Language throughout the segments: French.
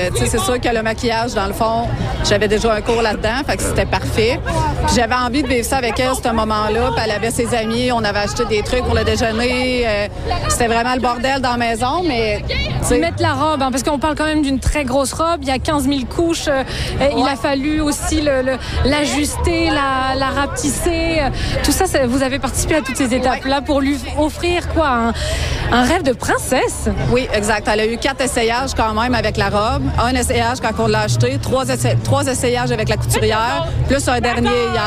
c'est sûr que le maquillage, dans le fond, j'avais déjà un cours là-dedans, fait que c'était parfait. Puis j'avais envie de vivre ça avec elle, ce moment-là. Puis elle avait ses amis, on avait acheté des trucs pour le déjeuner. C'était vraiment le bordel dans la maison, mais... Mettre la robe, parce qu'on parle quand même d'une très grosse robe. Il y a 15 000 couches. Il a fallu aussi l'ajuster, la rapetisser. Tout ça, vous avez participé à toutes ces étapes-là pour lui offrir quoi, un rêve de princesse. Oui, exact. Elle a eu 4 essayages quand même avec la robe. Un essayage quand on l'a acheté, 3 essayages avec la couturière, plus un dernier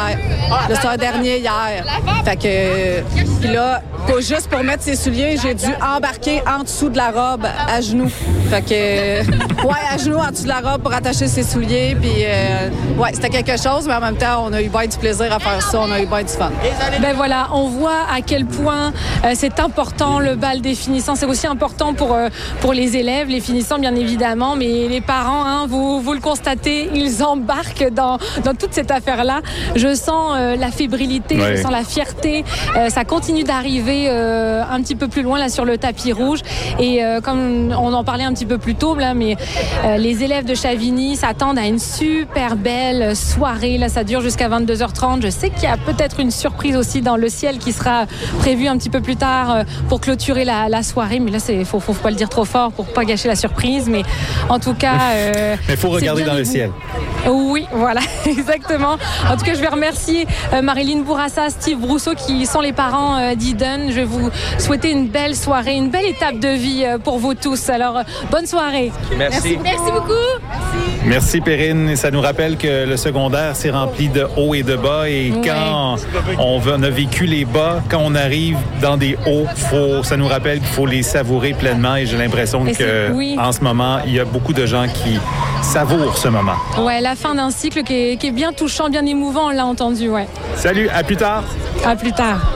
hier. Fait que, puis là, juste pour mettre ses souliers, j'ai dû embarquer en dessous de la robe à genoux. Fait que, à genoux en dessous de la robe pour attacher ses souliers. Puis, c'était quelque chose, mais en même temps, on a eu bien du plaisir à faire ça. On a eu bien du fun. Ben voilà, on voit à quel point c'est important le bal des finissants. C'est aussi important pour les élèves, les finissants bien évidemment, mais les parents, vous le constatez, ils embarquent dans toute cette affaire-là. Je sens la fébrilité, je sens la fierté. Ça continue d'arriver un petit peu plus loin là sur le tapis rouge. Et comme on en parlait un petit peu plus tôt, là, mais les élèves de Chavigny s'attendent à une super belle soirée. Là, ça dure jusqu'à 22h30. Je sais qu'il y a peut-être une surprise aussi dans le ciel qui sera prévue un petit peu plus tard pour clôturer la soirée. Mais là, faut pas le dire trop fort pour pas gâcher la surprise. Mais en tout cas... mais il faut regarder dans le ciel. Oui, voilà, exactement. En tout cas, je vais remercier Marilyn Bourassa, Steve Brousseau, qui sont les parents d'Eden. Je vais vous souhaiter une belle soirée, une belle étape de vie pour vous tous. Alors, bonne soirée. Merci. Merci beaucoup. Merci, Perrine. Et ça nous rappelle que le secondaire, c'est rempli de hauts et de bas. Et quand on a vécu les bas, quand on arrive dans des hauts, ça nous rappelle qu'il faut les savourer pleinement. Et j'ai l'impression en ce moment, il y a beaucoup de gens qui savourent ce moment. Ouais, la fin d'un cycle qui est bien touchant, bien émouvant, on l'a entendu, Salut, à plus tard. À plus tard.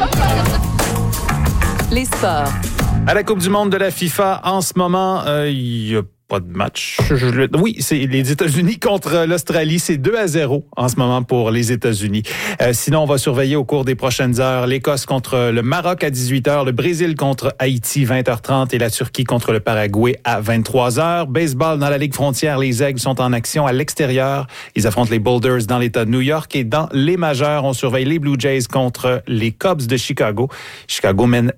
Les sports. À la Coupe du monde de la FIFA, en ce moment, il y a pas de match. Oui, c'est les États-Unis contre l'Australie. C'est 2-0 en ce moment pour les États-Unis. Sinon, on va surveiller au cours des prochaines heures l'Écosse contre le Maroc à 18h, le Brésil contre Haïti 20h30 et la Turquie contre le Paraguay à 23h. Baseball dans la Ligue frontière, les Aigles sont en action à l'extérieur. Ils affrontent les Boulders dans l'État de New York et dans les majeurs, on surveille les Blue Jays contre les Cubs de Chicago. Chicago mène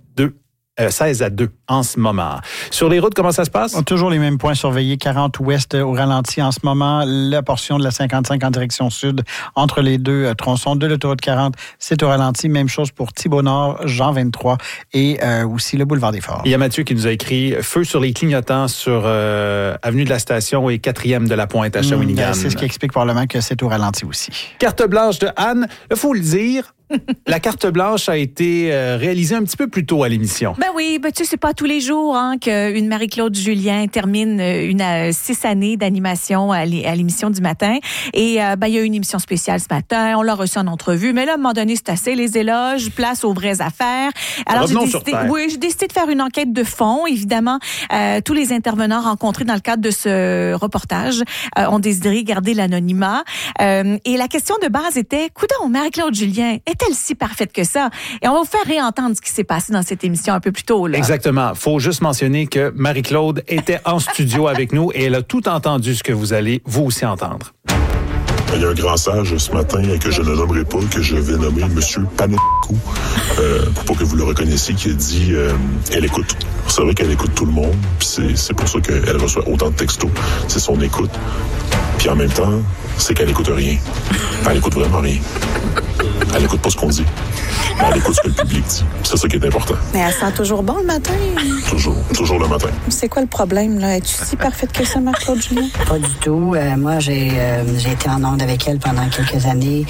16-2 en ce moment. Sur les routes, comment ça se passe? Toujours les mêmes points surveillés. 40 ouest au ralenti en ce moment. La portion de la 55 en direction sud entre les deux tronçons de l'autoroute 40, c'est au ralenti. Même chose pour Thibault-Nord, Jean 23 et aussi le boulevard des Forts. Il y a Mathieu qui nous a écrit « Feu sur les clignotants sur Avenue de la Station et 4e de la Pointe à Shawinigan. » C'est ce qui explique probablement que c'est au ralenti aussi. Carte blanche de Anne. Il faut le dire, la carte blanche a été réalisée un petit peu plus tôt à l'émission. Ben oui, tu sais, c'est pas tous les jours qu'une Marie-Claude Julien termine 6 années d'animation à l'émission du matin. Et il y a eu une émission spéciale ce matin, on l'a reçu en entrevue, mais là, à un moment donné, c'est assez, les éloges, place aux vraies affaires. Alors, j'ai décidé de faire une enquête de fond. Évidemment, tous les intervenants rencontrés dans le cadre de ce reportage ont désiré garder l'anonymat. Et la question de base était, coudonc, Marie-Claude Julien, est-elle si parfaite que ça? Et on va vous faire réentendre ce qui s'est passé dans cette émission un peu plus tôt. Là. Exactement. Faut juste mentionner que Marie-Claude était en studio avec nous et elle a tout entendu ce que vous allez vous aussi entendre. Il y a un grand sage ce matin que je ne nommerai pas, que je vais nommer Monsieur Panetkou, pour que vous le reconnaissiez, qui a dit elle écoute. C'est vrai qu'elle écoute tout le monde, puis c'est pour ça qu'elle reçoit autant de textos. C'est son écoute. Puis en même temps, c'est qu'elle écoute rien. Elle écoute vraiment rien. Elle écoute pas ce qu'on dit. Mais elle écoute ce que le public dit. C'est ça qui est important. Mais elle sent toujours bon le matin? Toujours le matin. C'est quoi le problème, là? Es-tu si parfaite que ça, Marc-Claude Julien? Pas du tout. Moi, j'ai été en onde avec elle pendant quelques années.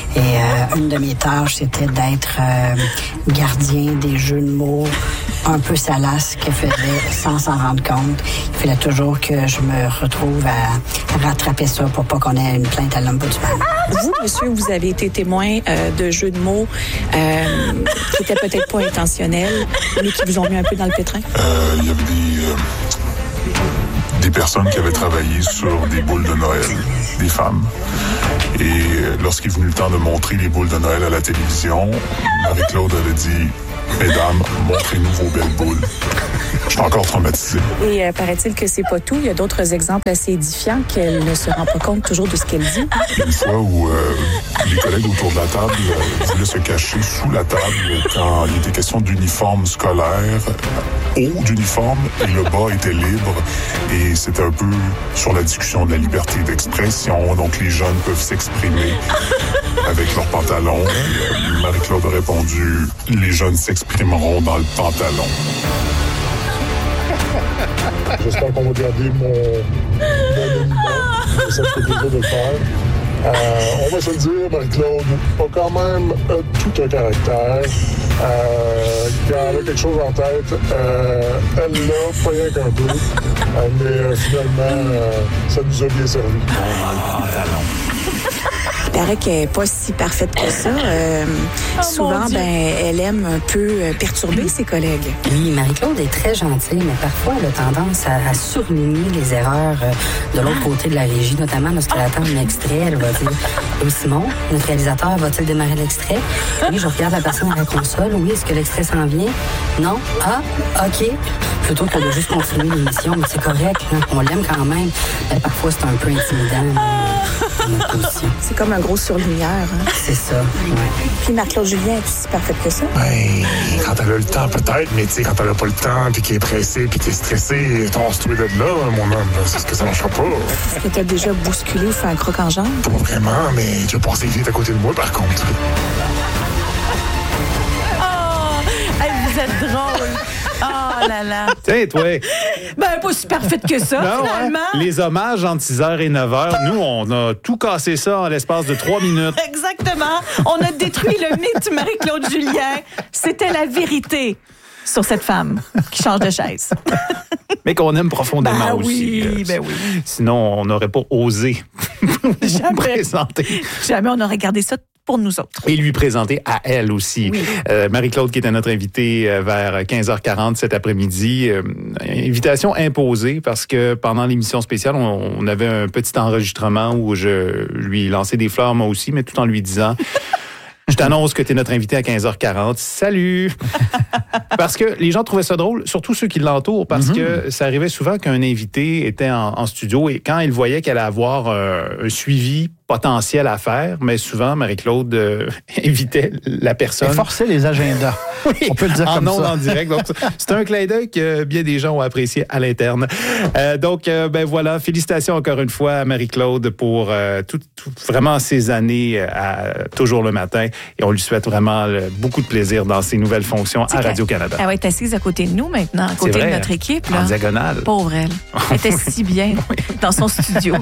Et une de mes tâches, c'était d'être gardien des jeux de mots un peu salaces qu'elle faisait sans s'en rendre compte. Il fallait toujours que je me retrouve à rattraper ça pour pas qu'on ait une plainte à l'Ombudsman. Vous, monsieur, vous avez été témoin de jeux de mots qui étaient peut-être pas intentionnels, mais qui vous ont mis un peu dans le pétrin? Il y avait des personnes qui avaient travaillé sur des boules de Noël, des femmes. Et lorsqu'il est venu le temps de montrer les boules de Noël à la télévision, Marie-Claude avait dit Mesdames, montrez-nous vos belles boules. Je suis encore traumatisé. Et paraît-il que c'est pas tout. Il y a d'autres exemples assez édifiants qu'elle ne se rend pas compte toujours de ce qu'elle dit. Une fois où les collègues autour de la table voulaient se cacher sous la table quand il était question d'uniforme scolaire, haut d'uniforme, et le bas était libre. Et c'était un peu sur la discussion de la liberté d'expression. Donc les jeunes peuvent s'exprimer avec leurs pantalons. Marie-Claude a répondu, les jeunes s'exprimeront dans le pantalon. J'espère qu'on va garder mon anonymat. Ça me fait plaisir de le faire. On va se le dire, Marie-Claude a quand même tout un caractère. Quand elle a quelque chose en tête, elle l'a, pas rien qu'un peu. Mais finalement, ça nous a bien servi. Il paraît qu'elle n'est pas si parfaite que ça. Souvent, elle aime un peu perturber ses collègues. Oui, Marie-Claude est très gentille, mais parfois elle a tendance à surligner les erreurs de l'autre côté de la régie, notamment lorsqu'elle attend un extrait. Elle va dire « Oui, Simon, notre réalisateur, va-t-il démarrer l'extrait? » Oui, je regarde la personne à la console. Oui, est-ce que l'extrait s'en vient? Non? Ah, OK. Plutôt que de juste continuer l'émission, mais c'est correct, hein? On l'aime quand même. Mais parfois, c'est un peu intimidant. C'est comme un gros surligneur. Hein? C'est ça, ouais. Puis Marie-Claude Julien, est-tu si parfaite que ça? Ben, quand elle a le temps, peut-être, mais tu sais, quand elle a pas le temps, puis qu'elle est pressée, puis qu'elle est stressée, on se trouve d'être là, mon homme, c'est ce que ça marchera pas. Est-ce que t'as déjà bousculé ou fait un croc en jambe? Pas vraiment, mais tu as passé vite à côté de moi, par contre. Oh, hey, vous êtes drôle. Oh là là. Tiens, toi. Ben, pas si parfaite que ça, Non, finalement. hein? Les hommages entre 6h et 9h, nous, on a tout cassé ça en l'espace de 3 minutes. Exactement. On a détruit le mythe Marie-Claude Julien. C'était la vérité sur cette femme qui change de chaise. Mais qu'on aime profondément Ben aussi. oui, ben oui. Sinon, on n'aurait pas osé Jamais. présenter. Jamais on aurait gardé ça pour nous autres. Et lui présenter à elle aussi. Oui. Marie-Claude qui était notre invitée vers 15h40 cet après-midi. Invitation imposée parce que pendant l'émission spéciale, on avait un petit enregistrement où je lui lançais des fleurs moi aussi, mais tout en lui disant... Je t'annonce que tu es notre invité à 15h40. Salut! Parce que les gens trouvaient ça drôle, surtout ceux qui l'entourent, parce que ça arrivait souvent qu'un invité était en studio et quand il voyait qu'elle allait avoir un suivi potentiel à faire, mais souvent, Marie-Claude invitait la personne. Et forçait les agendas. Oui, on peut le dire comme ça. En direct. Donc, c'est un clin d'œil que bien des gens ont apprécié à l'interne. Donc, ben voilà, félicitations encore une fois à Marie-Claude pour vraiment ces années à Toujours le matin. Et on lui souhaite vraiment beaucoup de plaisir dans ses nouvelles fonctions à Radio-Canada. Elle va être assise à côté de nous maintenant, à côté de notre équipe. Là. En diagonale. Pauvre elle. Elle était si bien dans son studio.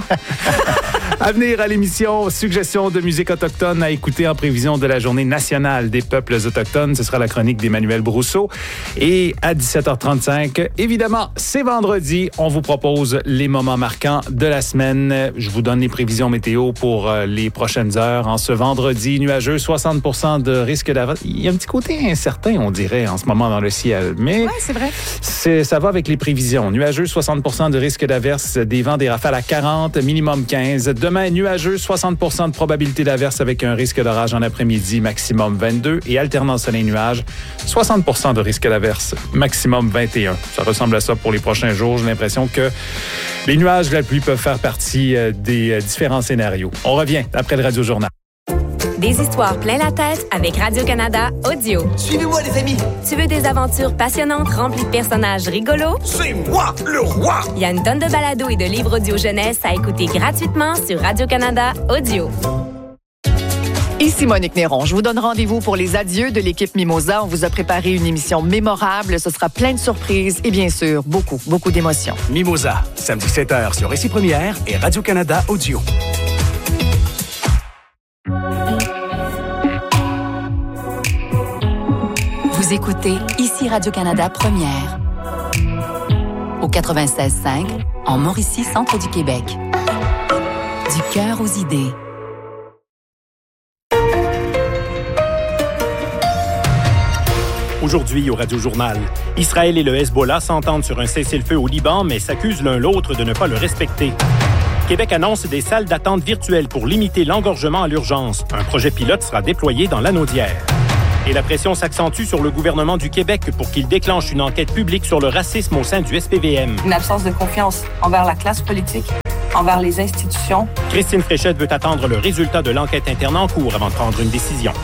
À venir à l'émission, suggestion de musique autochtone à écouter en prévision de la Journée nationale des peuples autochtones. Ce sera la chronique d'Emmanuel Brousseau. Et à 17h35, évidemment, c'est vendredi. On vous propose les moments marquants de la semaine. Je vous donne les prévisions météo pour les prochaines heures. En ce vendredi, nuageux, 60% de risque d'averse. Il y a un petit côté incertain, on dirait, en ce moment dans le ciel. Mais oui, c'est vrai. Ça va avec les prévisions. Nuageux, 60% de risque d'averse, des vents, des rafales à 40, minimum 15. Demain, nuageux, 60% de probabilité d'averse avec un risque d'orage en après-midi, maximum 22. Et alternant soleil-nuage, 60% de risque d'averse, maximum 21. Ça ressemble à ça pour les prochains jours. J'ai l'impression que les nuages de la pluie peuvent faire partie des différents scénarios. On revient après le Radio Journal. Des histoires plein la tête avec Radio-Canada Audio. Suivez-moi, les amis. Tu veux des aventures passionnantes remplies de personnages rigolos? C'est moi, le roi! Il y a une tonne de balados et de livres audio jeunesse à écouter gratuitement sur Radio-Canada Audio. Ici Monique Néron. Je vous donne rendez-vous pour les adieux de l'équipe Mimosa. On vous a préparé une émission mémorable. Ce sera plein de surprises et bien sûr, beaucoup d'émotions. Mimosa, samedi 7h sur Récit Première et Radio-Canada Audio. Vous écoutez ici Radio-Canada Première. Au 96.5, en Mauricie, centre du Québec. Du cœur aux idées. Aujourd'hui, au Radio-Journal, Israël et le Hezbollah s'entendent sur un cessez-le-feu au Liban, mais s'accusent l'un l'autre de ne pas le respecter. Québec annonce des salles d'attente virtuelles pour limiter l'engorgement à l'urgence. Un projet pilote sera déployé dans l'Anaudière. Et la pression s'accentue sur le gouvernement du Québec pour qu'il déclenche une enquête publique sur le racisme au sein du SPVM. Une absence de confiance envers la classe politique, envers les institutions. Christine Fréchette veut attendre le résultat de l'enquête interne en cours avant de prendre une décision.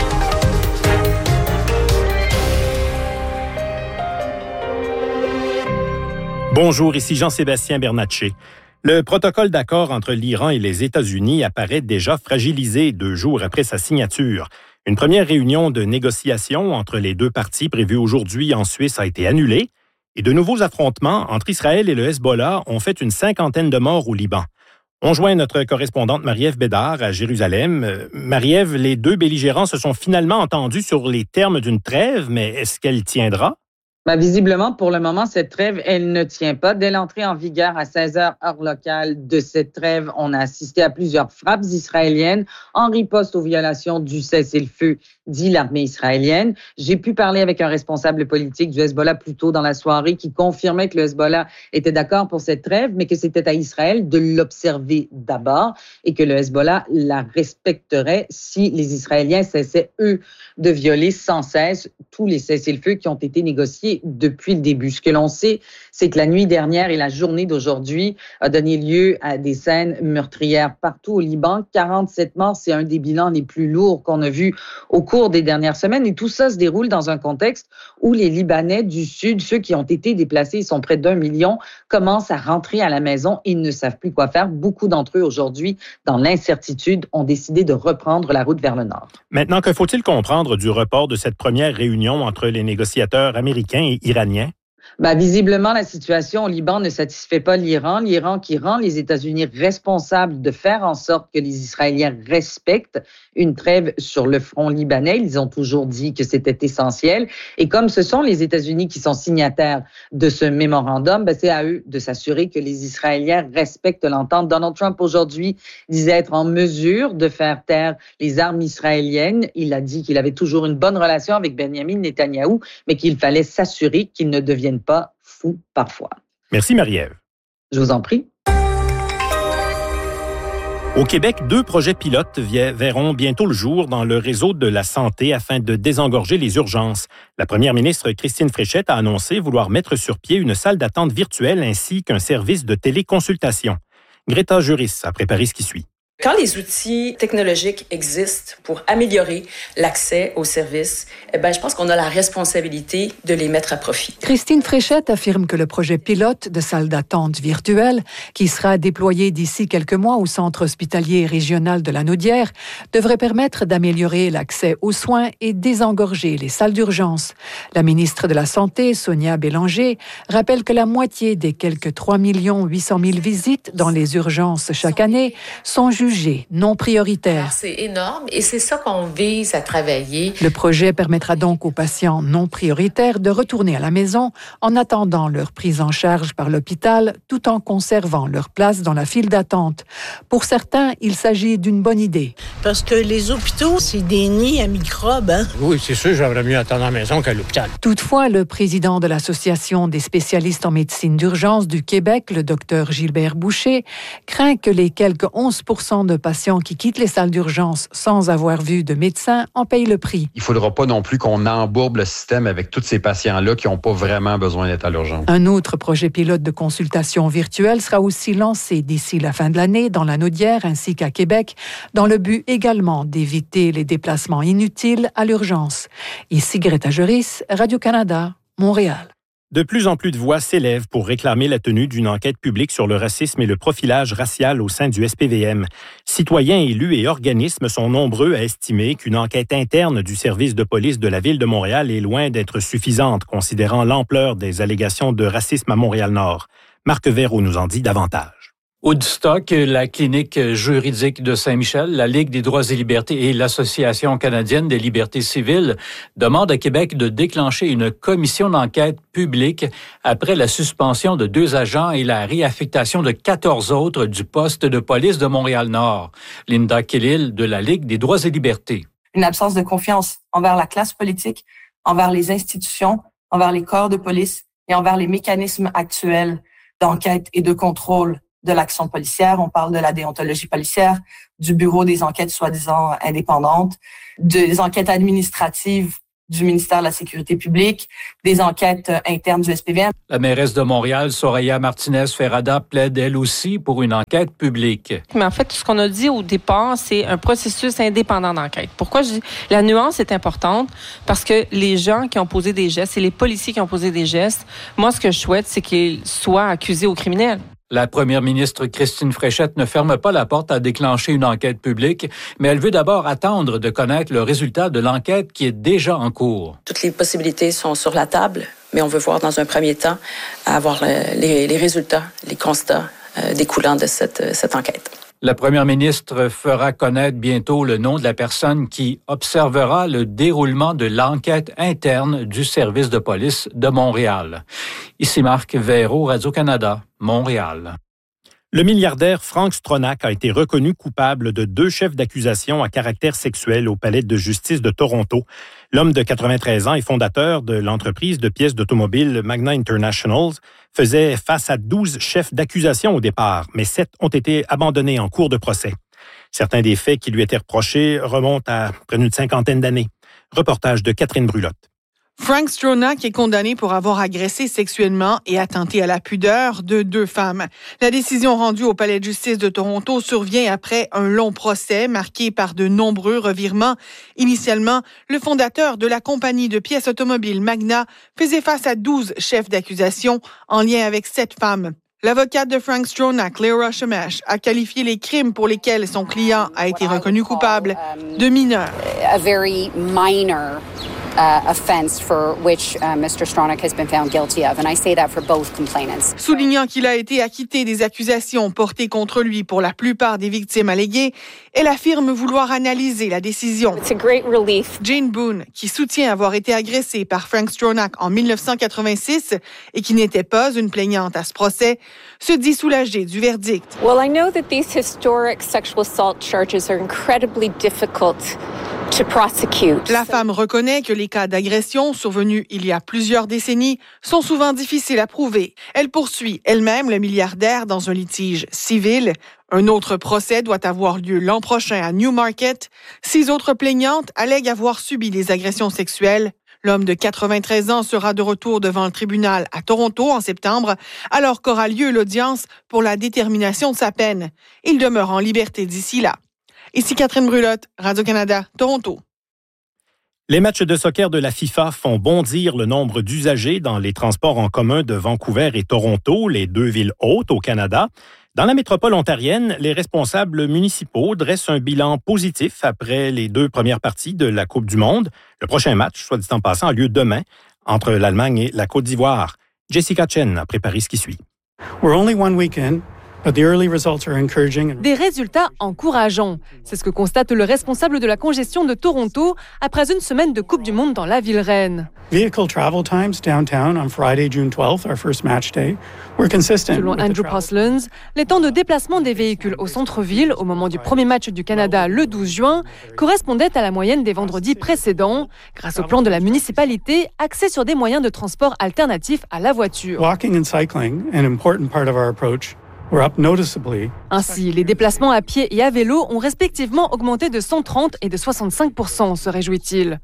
Bonjour, ici Jean-Sébastien Bernatchez. Le protocole d'accord entre l'Iran et les États-Unis apparaît déjà fragilisé 2 jours après sa signature. Une première réunion de négociation entre les 2 parties prévue aujourd'hui en Suisse a été annulée et de nouveaux affrontements entre Israël et le Hezbollah ont fait une 50aine de morts au Liban. On joint notre correspondante Marie-Ève Bédard à Jérusalem. Marie-Ève, les 2 belligérants se sont finalement entendus sur les termes d'une trêve, mais est-ce qu'elle tiendra? Visiblement, pour le moment, cette trêve, elle ne tient pas. Dès l'entrée en vigueur à 16h heure locale de cette trêve, on a assisté à plusieurs frappes israéliennes en riposte aux violations du cessez-le-feu, dit l'armée israélienne. J'ai pu parler avec un responsable politique du Hezbollah plus tôt dans la soirée qui confirmait que le Hezbollah était d'accord pour cette trêve, mais que c'était à Israël de l'observer d'abord et que le Hezbollah la respecterait si les Israéliens cessaient, eux, de violer sans cesse tous les cessez-le-feu qui ont été négociés depuis le début. Ce que l'on sait, c'est que la nuit dernière et la journée d'aujourd'hui a donné lieu à des scènes meurtrières partout au Liban. 47 morts, c'est un des bilans les plus lourds qu'on a vus au cours des dernières semaines. Et tout ça se déroule dans un contexte où les Libanais du Sud, ceux qui ont été déplacés, ils sont près d'1 million, commencent à rentrer à la maison et ne savent plus quoi faire. Beaucoup d'entre eux, aujourd'hui, dans l'incertitude, ont décidé de reprendre la route vers le nord. Maintenant, que faut-il comprendre du report de cette première réunion entre les négociateurs américains et iraniens? Visiblement, la situation au Liban ne satisfait pas l'Iran. L'Iran qui rend les États-Unis responsables de faire en sorte que les Israéliens respectent une trêve sur le front libanais. Ils ont toujours dit que c'était essentiel. Et comme ce sont les États-Unis qui sont signataires de ce mémorandum, c'est à eux de s'assurer que les Israéliens respectent l'entente. Donald Trump, aujourd'hui, disait être en mesure de faire taire les armes israéliennes. Il a dit qu'il avait toujours une bonne relation avec Benjamin Netanyahou, mais qu'il fallait s'assurer qu'ils ne deviennent pas fous parfois. Merci Marie-Ève. Je vous en prie. Au Québec, 2 projets pilotes verront bientôt le jour dans le réseau de la santé afin de désengorger les urgences. La première ministre Christine Fréchette a annoncé vouloir mettre sur pied une salle d'attente virtuelle ainsi qu'un service de téléconsultation. Greta Juris a préparé ce qui suit. Quand les outils technologiques existent pour améliorer l'accès aux services, je pense qu'on a la responsabilité de les mettre à profit. Christine Fréchette affirme que le projet pilote de salle d'attente virtuelle, qui sera déployé d'ici quelques mois au Centre hospitalier régional de la Naudière, devrait permettre d'améliorer l'accès aux soins et désengorger les salles d'urgence. La ministre de la Santé, Sonia Bélanger, rappelle que la moitié des quelques 3 800 000 visites dans les urgences chaque année sont jugées non prioritaires. C'est énorme et c'est ça qu'on vise à travailler. Le projet permettra donc aux patients non prioritaires de retourner à la maison en attendant leur prise en charge par l'hôpital tout en conservant leur place dans la file d'attente. Pour certains, il s'agit d'une bonne idée. Parce que les hôpitaux, c'est des nids à microbes. Oui, c'est sûr, j'aimerais mieux attendre à la maison qu'à l'hôpital. Toutefois, le président de l'Association des spécialistes en médecine d'urgence du Québec, le docteur Gilbert Boucher, craint que les quelques 11% de patients qui quittent les salles d'urgence sans avoir vu de médecin en payent le prix. Il ne faudra pas non plus qu'on embourbe le système avec tous ces patients-là qui n'ont pas vraiment besoin d'être à l'urgence. Un autre projet pilote de consultation virtuelle sera aussi lancé d'ici la fin de l'année dans la Naudière ainsi qu'à Québec, dans le but également d'éviter les déplacements inutiles à l'urgence. Ici Greta Juris, Radio-Canada, Montréal. De plus en plus de voix s'élèvent pour réclamer la tenue d'une enquête publique sur le racisme et le profilage racial au sein du SPVM. Citoyens, élus et organismes sont nombreux à estimer qu'une enquête interne du service de police de la Ville de Montréal est loin d'être suffisante, considérant l'ampleur des allégations de racisme à Montréal-Nord. Marc Verreau nous en dit davantage. Woodstock, la clinique juridique de Saint-Michel, la Ligue des droits et libertés et l'Association canadienne des libertés civiles demandent à Québec de déclencher une commission d'enquête publique après la suspension de 2 agents et la réaffectation de 14 autres du poste de police de Montréal-Nord. Linda Kellil de la Ligue des droits et libertés. Une absence de confiance envers la classe politique, envers les institutions, envers les corps de police et envers les mécanismes actuels d'enquête et de contrôle de l'action policière, on parle de la déontologie policière, du bureau des enquêtes soi-disant indépendantes, des enquêtes administratives du ministère de la Sécurité publique, des enquêtes internes du SPVM. La mairesse de Montréal, Soraya Martinez-Ferrada, plaide elle aussi pour une enquête publique. Mais en fait, tout ce qu'on a dit au départ, c'est un processus indépendant d'enquête. Pourquoi je dis la nuance est importante? Parce que les gens qui ont posé des gestes et les policiers qui ont posé des gestes, moi, ce que je souhaite, c'est qu'ils soient accusés aux criminels. La première ministre Christine Fréchette ne ferme pas la porte à déclencher une enquête publique, mais elle veut d'abord attendre de connaître le résultat de l'enquête qui est déjà en cours. Toutes les possibilités sont sur la table, mais on veut voir dans un premier temps avoir les résultats, les constats découlant de cette enquête. La première ministre fera connaître bientôt le nom de la personne qui observera le déroulement de l'enquête interne du service de police de Montréal. Ici Marc Véraud, Radio-Canada, Montréal. Le milliardaire Frank Stronach a été reconnu coupable de 2 chefs d'accusation à caractère sexuel au palais de justice de Toronto. L'homme de 93 ans et fondateur de l'entreprise de pièces d'automobile Magna International faisait face à 12 chefs d'accusation au départ, mais 7 ont été abandonnés en cours de procès. Certains des faits qui lui étaient reprochés remontent à près d'une 50aine d'années. Reportage de Catherine Brulotte. Frank Stronach est condamné pour avoir agressé sexuellement et attenté à la pudeur de 2 femmes. La décision rendue au Palais de justice de Toronto survient après un long procès marqué par de nombreux revirements. Initialement, le fondateur de la compagnie de pièces automobiles Magna faisait face à 12 chefs d'accusation en lien avec 7 femmes. L'avocate de Frank Stronach, Leora Shemesh, a qualifié les crimes pour lesquels son client a été reconnu coupable de mineurs. A very minor offense for which Mr. Stronach has been found guilty of, and I say that for both complainants. Soulignant qu'il a été acquitté des accusations portées contre lui pour la plupart des victimes alléguées, elle affirme vouloir analyser la décision. It's a great relief. Jane Boone, qui soutient avoir été agressée par Frank Stronach en 1986 et qui n'était pas une plaignante à ce procès, se dit soulagée du verdict. Well, I know that these historic sexual assault charges are incredibly difficult to prosecute. La femme reconnaît que les cas d'agression survenus il y a plusieurs décennies sont souvent difficiles à prouver. Elle poursuit elle-même le milliardaire dans un litige civil. Un autre procès doit avoir lieu l'an prochain à Newmarket. 6 autres plaignantes allèguent avoir subi des agressions sexuelles. L'homme de 93 ans sera de retour devant le tribunal à Toronto en septembre, alors qu'aura lieu l'audience pour la détermination de sa peine. Il demeure en liberté d'ici là. Ici Catherine Brulotte, Radio-Canada, Toronto. Les matchs de soccer de la FIFA font bondir le nombre d'usagers dans les transports en commun de Vancouver et Toronto, les 2 villes hautes au Canada. Dans la métropole ontarienne, les responsables municipaux dressent un bilan positif après les 2 premières parties de la Coupe du Monde. Le prochain match, soit dit en passant, a lieu demain entre l'Allemagne et la Côte d'Ivoire. Jessica Chen a préparé ce qui suit. We're only 1 week in. Des résultats encourageants. C'est ce que constate le responsable de la congestion de Toronto après une semaine de Coupe du Monde dans la ville reine. Selon Andrew Postlins, les temps de déplacement des véhicules au centre-ville au moment du premier match du Canada le 12 juin correspondaient à la moyenne des vendredis précédents, grâce au plan de la municipalité axé sur des moyens de transport alternatifs à la voiture. Walking and cycling, an important part of our approach. Ainsi, les déplacements à pied et à vélo ont respectivement augmenté de 130 et de 65%, se réjouit-il.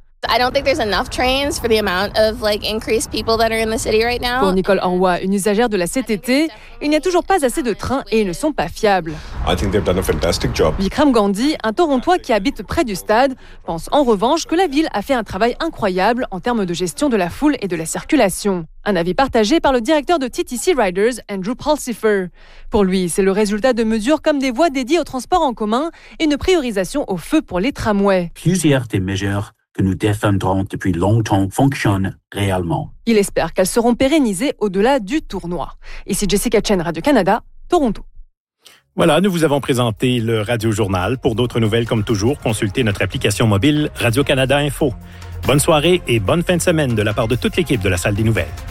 Pour Nicole Anwa, une usagère de la CTT, il n'y a toujours pas assez de trains et ils ne sont pas fiables. Vikram Gandhi, un Torontois qui habite près du stade, pense en revanche que la ville a fait un travail incroyable en termes de gestion de la foule et de la circulation. Un avis partagé par le directeur de TTC Riders, Andrew Pulsifer. Pour lui, c'est le résultat de mesures comme des voies dédiées au transport en commun et une priorisation au feu pour les tramways. Plusieurs des mesures que nous défendrons depuis longtemps fonctionnent réellement. Il espère qu'elles seront pérennisées au-delà du tournoi. Ici Jessica Chen, Radio-Canada, Toronto. Voilà, nous vous avons présenté le Radio Journal. Pour d'autres nouvelles, comme toujours, consultez notre application mobile Radio-Canada Info. Bonne soirée et bonne fin de semaine de la part de toute l'équipe de la Salle des Nouvelles.